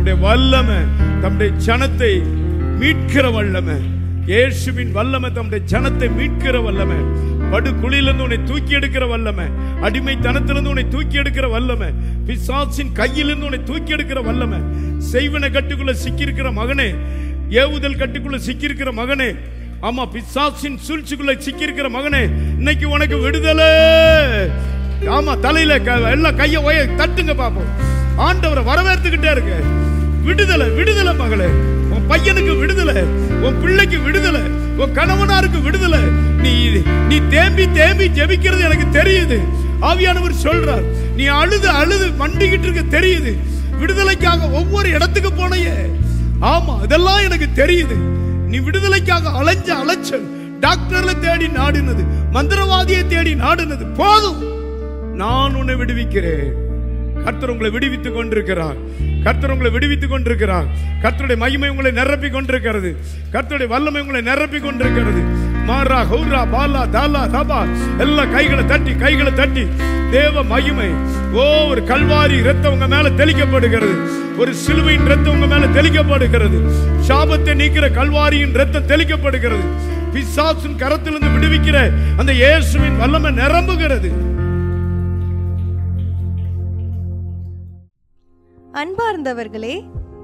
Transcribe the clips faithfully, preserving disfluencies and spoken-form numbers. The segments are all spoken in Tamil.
தம்முடைய வல்லமை தம்முடைய ஜனத்தை மீட்கிற வல்லமை, இயேசுவின் வல்லமை தம்முடைய ஜனத்தை மீட்கிற வல்லமை, படுகுழியிலிருந்து உன்னை தூக்கி எடுக்கிற வல்லமை, அடிமைத்தனத்திலிருந்து உன்னை தூக்கி எடுக்கிற வல்லமை, பிசாசின் கையிலிருந்து உன்னை தூக்கி எடுக்கிற வல்லமை, செய்வன கட்டுக்குள்ள சிக்கியிருக்கிற மகனே, ஏவுதல் கட்டுக்குள்ள சிக்கியிருக்கிற மகனே, ஆமா பிசாசின் சூழ்ச்சிக்குள்ள சிக்கியிருக்கிற மகனே, இன்னைக்கு உனக்கு விடுதலை. ஆமா தலையில எல்லாம் கைய ஓய தட்டுங்க பாப்போம். ஆண்டவரை வரவேற்றுக்கிட்டே இருக்கு. விடுதலை விடுதலை மகளே, உன் பையனுக்கு விடுதலை, உன் பிள்ளைக்கு விடுதலை, உன் கணவனாருக்கு விடுதலை. நீ நீ தேம்பி தேம்பி ஜெபிக்கிறது எனக்கு தெரியுது. ஆவியானவர் சொல்றார், நீ அழுது அழுது மண்டிக்கிட்டு இருக்க தெரியுது. விடுதலைக்காக ஒவ்வொரு இடத்துக்கு போனையே, ஆமா இதெல்லாம் எனக்கு தெரியுது. நீ விடுதலைக்காக அலைஞ்ச அலைச்சல், டாக்டர்ல தேடி நாடினது, மந்திரவாதியை தேடி நாடினது போதும். நான் உன்னை விடுவிக்கிறேன். கர்த்தர் உங்களை விடுவித்துக் கொண்டிருக்கிறார். கர்த்தர் உங்களை விடுவித்துக் கொண்டிருக்கிறார். கர்த்தருடைய மகிமை உங்களை நிரப்பி கொண்டிருக்கிறது. கர்த்தருடைய வல்லமை உங்களை நிரப்பி கொண்டிருக்கிறது. மாரா ஹௌரா பாலா தாலா ரபா எல்லா கைகளை தட்டி கைகளை தட்டி தேவ மகிமை. ஓ ஒரு கல்வாரி இரத்தம் உங்க மேல தெளிக்கப்படுகிறது. ஒரு சிலுவையின் இரத்தம் உங்க மேல தெளிக்கப்படுகிறது. சாபத்தை நீக்கிற கல்வாரியின் இரத்தம் தெளிக்கப்படுகிறது. பிசாசின் கரத்திலிருந்து விடுவிக்கிற அந்த இயேசுவின் வல்லமை நிரம்புகிறது. அன்பார்ந்தவர்களே,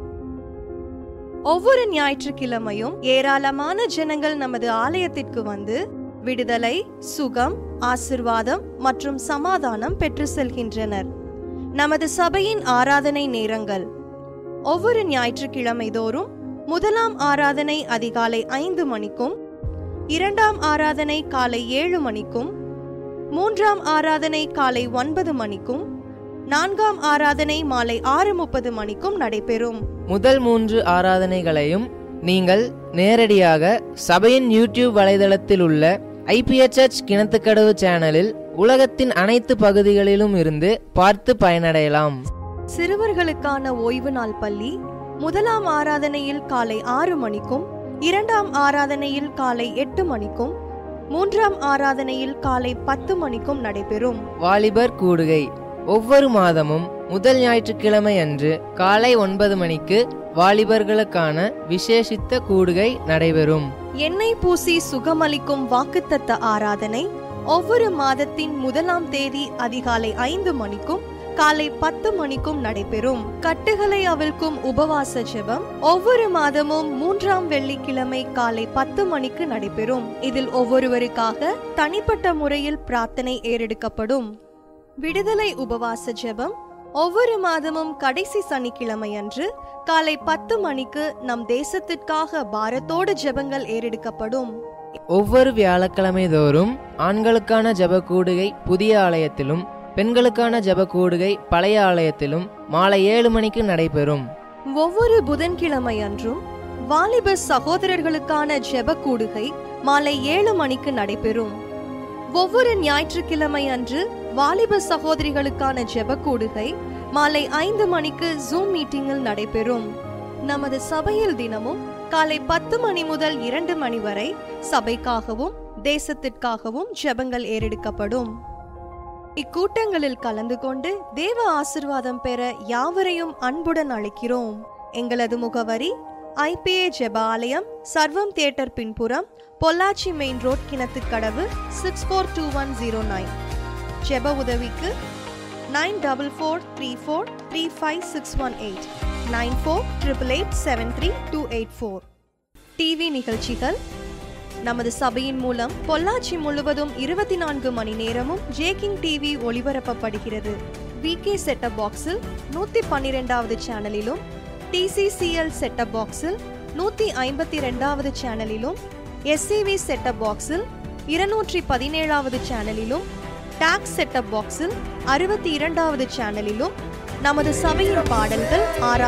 ஒவ்வொரு ஞாயிற்றுக்கிழமையும் ஏராளமான ஜனங்கள் நமது ஆலயத்திற்கு வந்து விடுதலை, சுகம், ஆசிர்வாதம் மற்றும் சமாதானம் பெற்று செல்கின்றனர். நமது சபையின் ஆராதனை நேரங்கள்: ஒவ்வொரு ஞாயிற்றுக்கிழமை தோறும் முதலாம் ஆராதனை அதிகாலை ஐந்து மணிக்கும், இரண்டாம் ஆராதனை காலை ஏழு மணிக்கும், மூன்றாம் ஆராதனை காலை ஒன்பது மணிக்கும், நான்காம் ஆராதனை மாலை ஆறு முப்பது மணிக்கும் நடைபெறும். முதல் மூன்று ஆராதனைகளையும் நீங்கள் நேரடியாக சபையின் யூடியூப் வலைதளத்தில் உள்ள ஐபிஎச் கிணத்துக்கடவு சேனலில் உலகத்தின் அனைத்து பகுதிகளிலும் இருந்து பார்த்து பயனடையலாம். சிறுவர்களுக்கான ஓய்வு நாள் பள்ளி முதலாம் ஆராதனையில் காலை ஆறு மணிக்கும், இரண்டாம் ஆராதனையில் காலை எட்டு மணிக்கும், மூன்றாம் ஆராதனையில் காலை பத்து மணிக்கும் நடைபெறும். வாலிபர் கூடுகை ஒவ்வொரு மாதமும் முதல் ஞாயிற்றுக்கிழமை அன்று காலை ஒன்பது மணிக்கு வாலிபர்களுக்கான விசேஷித்த கூடுகை நடைபெறும். எண்ணெய் பூசி சுகமளிக்கும் வாக்குத்தத்த ஆராதனை ஒவ்வொரு மாதத்தின் முதலாம் தேதி அதிகாலை ஐந்து மணிக்கும் காலை பத்து மணிக்கும் நடைபெறும். கட்டுகளை அவிழ்க்கும் உபவாச ஜெபம் ஒவ்வொரு மாதமும் மூன்றாம் வெள்ளிக்கிழமை காலை பத்து மணிக்கு நடைபெறும். இதில் ஒவ்வொருவருக்காக தனிப்பட்ட முறையில் பிரார்த்தனை ஏறெடுக்கப்படும். விடுதலை உபவாச ஜெபம் ஒவ்வொரு மாதமும் கடைசி சனிக்கிழமை அன்று காலை பத்து மணிக்கு நம் தேசத்திற்காக பாரத்தோடு ஜெபங்கள் ஏறெடுக்கப்படும். ஒவ்வொரு வியாழக்கிழமை தோறும் ஆண்களுக்கான ஜெப கூடுகை புதிய ஆலயத்திலும், பெண்களுக்கான ஜெப கூடுகை பழைய ஆலயத்திலும் மாலை ஏழு மணிக்கு நடைபெறும். ஒவ்வொரு புதன்கிழமை அன்றும் வாலிப சகோதரர்களுக்கான ஜெப கூடுகை மாலை ஏழு மணிக்கு நடைபெறும். ஒவ்வொரு ஞாயிற்றுக்கிழமை அன்று வாலிப சகோதரிகளுக்கான ஜெப கூடுகை மாலை ஐந்து மணிக்கு ஜூம் மீட்டிங்கில் நடைபெறும். நமது சபையில் தினமும் காலை பத்து மணி முதல் இரண்டு மணி வரை சபைக்காகவும் தேசத்திற்காகவும் ஜெபங்கள் ஏறெடுக்கப்படும். இக்கூட்டங்களில் கலந்து கொண்டு தேவ ஆசிர்வாதம் பெற யாவரையும் அன்புடன் அழைக்கிறோம். எங்களது முகவரி: ஐபிஏ ஜெப ஆலயம், சர்வம் தியேட்டர் பின்புறம், Pollachi main road, Kinathukadavu, six four two one zero nine. ஜெப உதவிக்கு nine double four three four three five six one eight, nine four triple eight seven three two eight four. TV நிகழ்ச்சிகள் நமது சபையின் மூலம் பொள்ளாச்சி முழுவதும் இருபத்தி நான்கு மணி நேரமும் ஜேகிங் டிவி ஒளிபரப்பப்படுகிறது. விகே செட்டப் பாக்ஸில் நூத்தி பன்னிரெண்டாவது சேனலிலும், டிசிசிஎல் செட்டப் பாக்ஸில் நூத்தி ஐம்பத்தி ரெண்டாவது சேனலிலும், எஸ்சிவி செட்டப் பாக்ஸில் இருநூற்றி பதினேழாவது சேனலிலும், டாக்ஸ் செட்டப் பாக்ஸில் அறுபத்தி இரண்டாவது சேனலிலும் நமது சபையின் பாடல்கள் ஆரா